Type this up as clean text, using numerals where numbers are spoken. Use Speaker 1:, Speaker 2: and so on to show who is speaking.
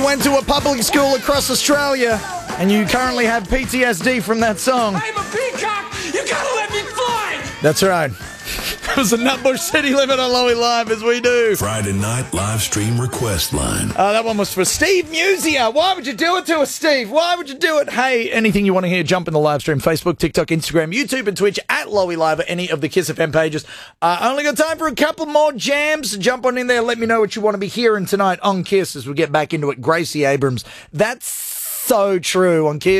Speaker 1: Went to a public school across Australia, and you currently have PTSD from that song.
Speaker 2: I'm a peacock! You gotta let me fly!
Speaker 1: That's right. It was the Nutbush City Limit on Lowy Live, as we do.
Speaker 3: Friday night live stream request line.
Speaker 1: That one was for Steve Musia. Why would you do it to us, Steve? Why would you do it? Hey, anything you want to hear, jump in the live stream. Facebook, TikTok, Instagram, YouTube, and Twitch at Lowy Live or any of the Kiss FM pages. Only got time for a couple more jams. Jump on in there. Let me know what you want to be hearing tonight on Kiss as we get back into it. Gracie Abrams. That's so true on Kiss.